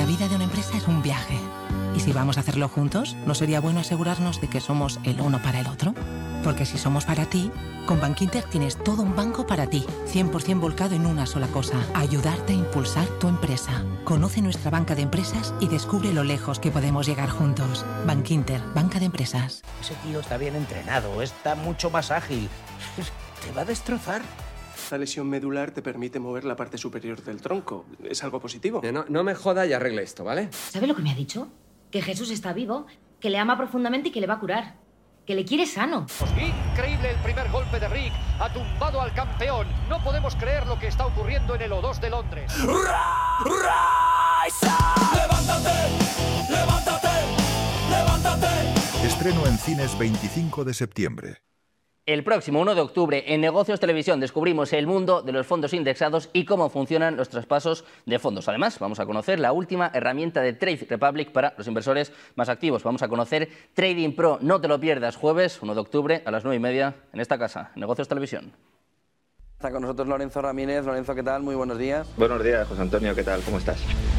La vida de una empresa es un viaje. ¿Y si vamos a hacerlo juntos, no sería bueno asegurarnos de que somos el uno para el otro? Porque si somos para ti, con Bankinter tienes todo un banco para ti, 100% volcado en una sola cosa: ayudarte a impulsar tu empresa. Conoce nuestra banca de empresas y descubre lo lejos que podemos llegar juntos. Bankinter, banca de empresas. Ese tío está bien entrenado, está mucho más ágil. Te va a destrozar. Esta lesión medular te permite mover la parte superior del tronco. Es algo positivo. No me joda y arregle esto, ¿vale? ¿Sabe lo que me ha dicho? Que Jesús está vivo, que le ama profundamente y que le va a curar. Que le quiere sano. Increíble el primer golpe de Rick. Ha tumbado al campeón. No podemos creer lo que está ocurriendo en el O2 de Londres. ¡Levántate! ¡Levántate! ¡Levántate! Estreno en cines 25 de septiembre. El próximo 1 de octubre en Negocios Televisión descubrimos el mundo de los fondos indexados y cómo funcionan los traspasos de fondos. Además, vamos a conocer la última herramienta de Trade Republic para los inversores más activos. Vamos a conocer Trading Pro. No te lo pierdas, jueves 1 de octubre a las 9:30 en esta casa, Negocios Televisión. Está con nosotros Lorenzo Ramírez. Lorenzo, ¿qué tal? Muy buenos días. Buenos días, José Antonio, ¿qué tal? ¿Cómo estás?